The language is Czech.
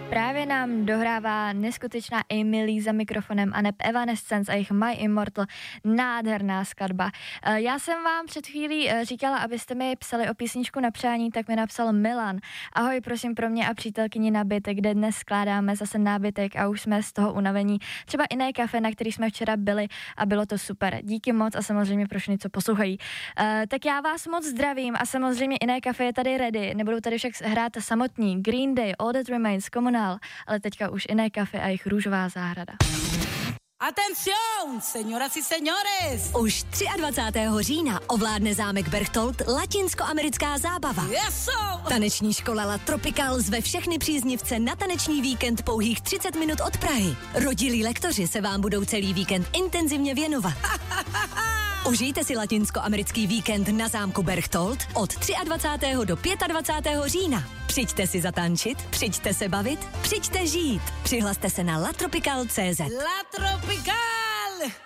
Právě nám dohrává neskutečná Emily za mikrofonem a neb Evanescence a jejich My Immortal, nádherná skladba. Já jsem vám před chvílí říkala, abyste mi psali o písničku na přání, tak mi napsal Milan. Ahoj, prosím pro mě a přítelkyni nábytek, kde dnes skládáme zase nábytek a už jsme z toho unavení. Třeba Iné kafe, na který jsme včera byli a bylo to super. Díky moc a samozřejmě pro všechny, co poslouchají. Tak já vás moc zdravím a samozřejmě Iné kafe je tady ready. Nebudou tady však hrát samotní Green Day, All That Remains, Komunál, ale teďka už Iné kafe a jejich Růžová zahrada. Atención, señoras y señores! Už 23. října ovládne zámek Berchtold latinskoamerická zábava. Eso! Taneční škola La Tropical zve všechny příznivce na taneční víkend pouhých 30 minut od Prahy. Rodilí lektoři se vám budou celý víkend intenzivně věnovat. Užijte si latinskoamerický víkend na zámku Berchtold od 23. do 25. října. Přijďte si zatančit, přijďte se bavit, přijďte žít. Přihlaste se na latropical.cz. La Tropical!